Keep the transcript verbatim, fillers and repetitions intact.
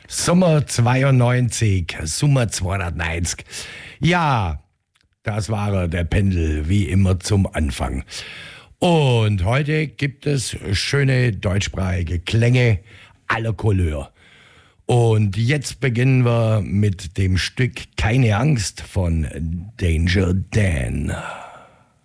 Sommer zweiundneunzig, Sommer zweihundertneunzig. Ja, das war der Pendel, wie immer zum Anfang. Und heute gibt es schöne deutschsprachige Klänge aller Couleur. Und jetzt beginnen wir mit dem Stück Keine Angst von Danger Dan.